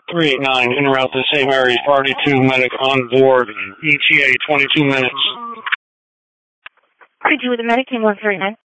389, in route to St. Mary's, Party 2, medic on board, ETA 22 minutes. Party 2 with the medic, 139.